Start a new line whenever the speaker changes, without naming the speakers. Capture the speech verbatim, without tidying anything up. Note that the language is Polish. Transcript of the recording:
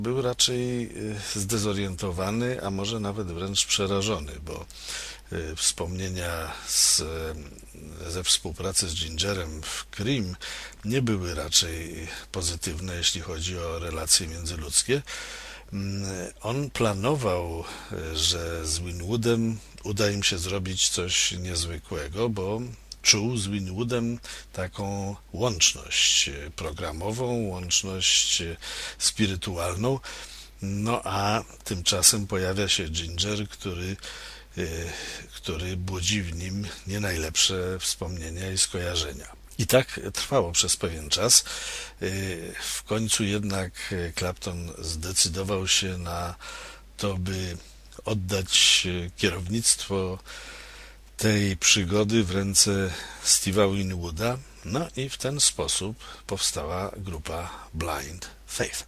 Był raczej zdezorientowany, a może nawet wręcz przerażony, bo wspomnienia z, ze współpracy z Gingerem w Cream nie były raczej pozytywne, jeśli chodzi o relacje międzyludzkie. On planował, że z Winwoodem uda im się zrobić coś niezwykłego, bo czuł z Winwoodem taką łączność programową, łączność spirytualną. No a tymczasem pojawia się Ginger, który, który budzi w nim nie najlepsze wspomnienia i skojarzenia. I tak trwało przez pewien czas. W końcu jednak Clapton zdecydował się na to, by oddać kierownictwo tej przygody w ręce Steve'a Winwooda. No i w ten sposób powstała grupa Blind Faith.